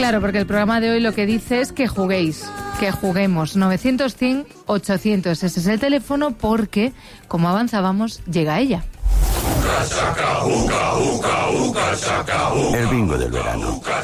Claro, porque el programa de hoy lo que dice es que juguéis, que juguemos. 900-100-800, ese es el teléfono porque, como avanzábamos, llega ella. El bingo del verano.